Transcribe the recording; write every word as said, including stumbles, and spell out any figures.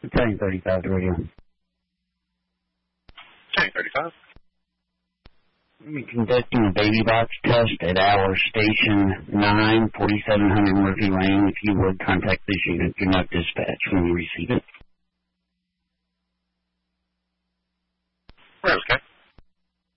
Battalion thirty-five to radio. Battalion thirty-five. We're conducting a baby box test at our station nine, forty-seven hundred Murphy Lane. If you would, contact this unit. Do not dispatch when you receive it.